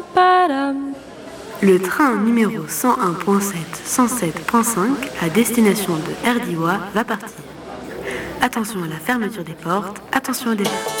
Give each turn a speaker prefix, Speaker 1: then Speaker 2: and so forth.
Speaker 1: Le train numéro 101.7, 107.5 à destination de Erdiwa va partir. Attention à la fermeture des portes, attention au départ.